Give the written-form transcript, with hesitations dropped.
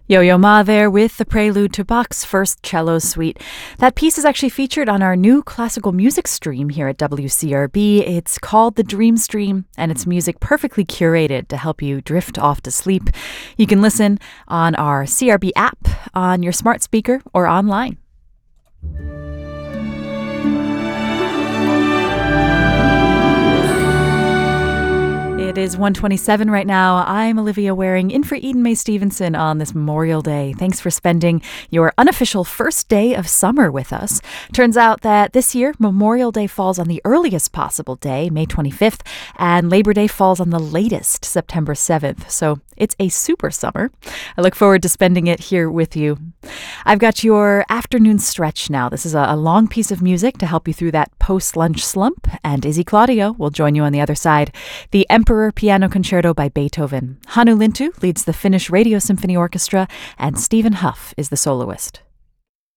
Yo-Yo Ma there with the prelude to Bach's First Cello Suite. That piece is actually featured on our new classical music stream here at WCRB. It's called The Dream Stream, and it's music perfectly curated to help you drift off to sleep. You can listen on our CRB app, on your smart speaker, or online. It is 1:27 right now. I'm Olivia Waring, in for Eden Mae Stevenson on this Memorial Day. Thanks for spending your unofficial first day of summer with us. Turns out that this year, Memorial Day falls on the earliest possible day, May 25th, and Labor Day falls on the latest, September 7th. So it's a super summer. I look forward to spending it here with you. I've got your afternoon stretch now. This is a long piece of music to help you through that post-lunch slump, and Izzy Claudio will join you on the other side. The Emperor Piano Concerto by Beethoven. Hannu Lintu leads the Finnish Radio Symphony Orchestra, and Stephen Huff is the soloist.